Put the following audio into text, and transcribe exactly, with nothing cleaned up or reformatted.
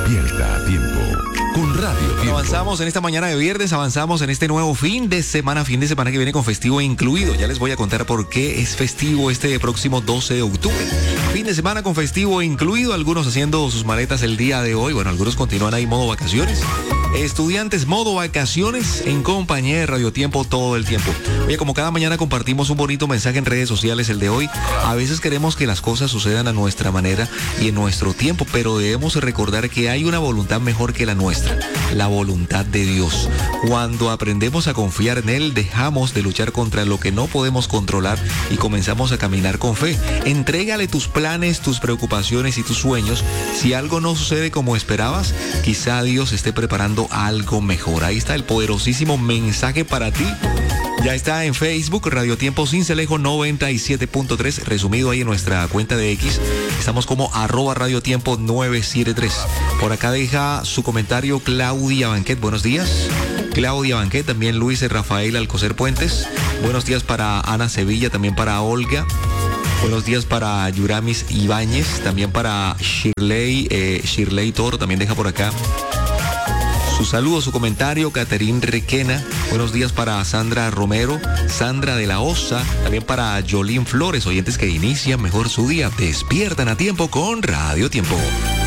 Despierta a tiempo con Radio Bueno, Tiempo. avanzamos en esta mañana de viernes, avanzamos en este nuevo fin de semana, fin de semana que viene con festivo incluido. Ya les voy a contar por qué es festivo este próximo doce de octubre. Fin de semana con festivo incluido, algunos haciendo sus maletas el día de hoy. Bueno, algunos continúan ahí modo vacaciones. Estudiantes modo vacaciones en compañía de Radio Tiempo todo el tiempo. Oye, como cada mañana compartimos un bonito mensaje en redes sociales, el de hoy. A veces queremos que las cosas sucedan a nuestra manera y en nuestro tiempo, pero debemos recordar que hay una voluntad mejor que la nuestra, la voluntad de Dios. Cuando aprendemos a confiar en Él, dejamos de luchar contra lo que no podemos controlar y comenzamos a caminar con fe. Entrégale tus planes, tus preocupaciones y tus sueños. Si algo no sucede como esperabas, quizá Dios esté preparando algo mejor. Ahí está el poderosísimo mensaje para ti. Ya está en Facebook, Radio Tiempo Sincelejo noventa y siete punto tres, resumido ahí en nuestra cuenta de X. Estamos como arroba Radio Tiempo nueve siete tres. Por acá deja su comentario Claudia Banquet. Buenos días. Claudia Banquet, también Luis Rafael Alcocer Puentes. Buenos días para Ana Sevilla, también para Olga. Buenos días para Yuramis Ibáñez, también para Shirley, eh, Shirley Toro, también deja por acá su saludo, su comentario. Caterín Requena, buenos días para Sandra Romero, Sandra de la Osa, también para Jolín Flores, oyentes que inician mejor su día. Despiertan a tiempo con Radio Tiempo.